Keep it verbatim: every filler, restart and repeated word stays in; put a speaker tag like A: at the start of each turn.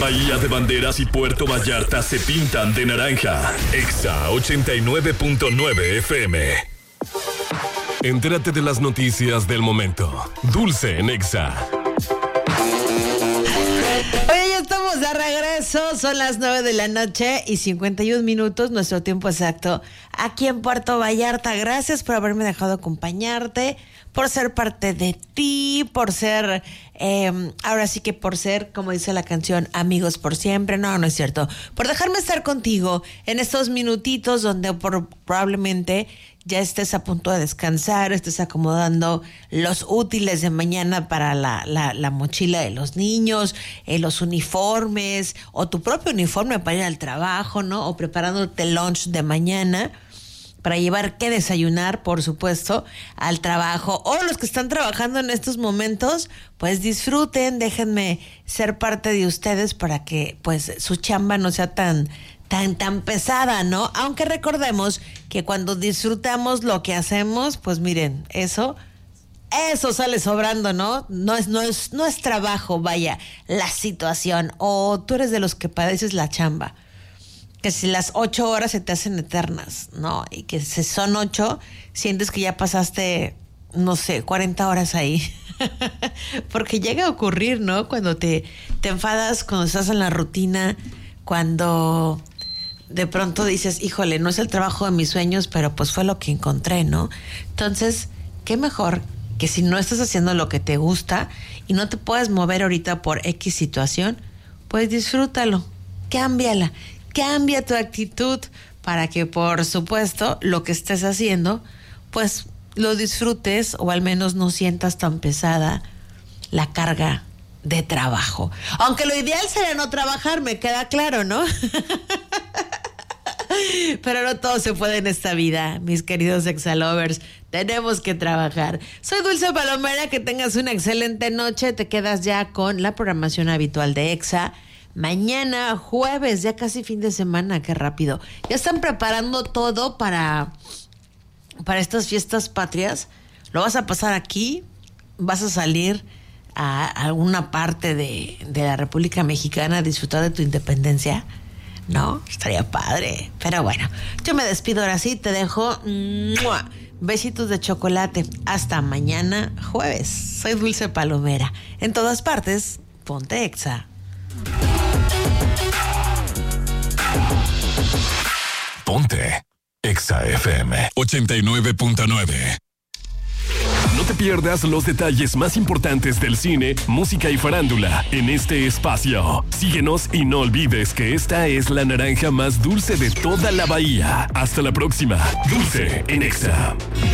A: Bahía de Banderas y Puerto Vallarta se pintan de naranja. Exa ochenta y nueve punto nueve F M. Entérate de las noticias del momento. Dulce en Exa.
B: Oye, ya estamos de regreso. Son las nueve de la noche y cincuenta y un minutos, nuestro tiempo exacto aquí en Puerto Vallarta. Gracias por haberme dejado acompañarte, por ser parte de ti, por ser, eh, ahora sí que por ser, como dice la canción, amigos por siempre. No, no es cierto. Por dejarme estar contigo en estos minutitos donde por, probablemente ya estés a punto de descansar, estés acomodando los útiles de mañana para la, la, la mochila de los niños, eh, los uniformes, o tu propio uniforme para ir al trabajo, ¿no? O preparándote el lunch de mañana para llevar qué desayunar, por supuesto, al trabajo. O los que están trabajando en estos momentos, pues disfruten, déjenme ser parte de ustedes para que pues su chamba no sea tan... tan tan pesada, ¿no? Aunque recordemos que cuando disfrutamos lo que hacemos, pues miren, eso eso sale sobrando, ¿no? No es no es no es trabajo, vaya, la situación. O tú eres de los que padeces la chamba, que si las ocho horas se te hacen eternas, ¿no? Y que si son ocho, sientes que ya pasaste, no sé, cuarenta horas ahí. Porque llega a ocurrir, ¿no? Cuando te te enfadas, cuando estás en la rutina, cuando de pronto dices, híjole, no es el trabajo de mis sueños, pero pues fue lo que encontré, ¿no? Entonces, qué mejor que si no estás haciendo lo que te gusta y no te puedes mover ahorita por X situación, pues disfrútalo, cámbiala, cambia tu actitud para que, por supuesto, lo que estés haciendo, pues lo disfrutes o al menos no sientas tan pesada la carga de trabajo. Aunque lo ideal sería no trabajar, me queda claro, ¿no? Pero no todo se puede en esta vida, mis queridos Exalovers. Tenemos que trabajar. Soy Dulce Palomera, que tengas una excelente noche. Te quedas ya con la programación habitual de Exa. Mañana, jueves, ya casi fin de semana, qué rápido. Ya están preparando todo para, para estas fiestas patrias. Lo vas a pasar aquí, vas a salir a alguna parte de, de la República Mexicana a disfrutar de tu independencia, ¿no? Estaría padre. Pero bueno, yo me despido ahora sí, te dejo ¡mua! Besitos de chocolate. Hasta mañana jueves. Soy Dulce Palomera. En todas partes, ponte Exa.
A: Ponte Exa F M ochenta y nueve punto nueve. No te pierdas los detalles más importantes del cine, música y farándula en este espacio. Síguenos y no olvides que esta es la naranja más dulce de toda la bahía. Hasta la próxima. Dulce en Exa.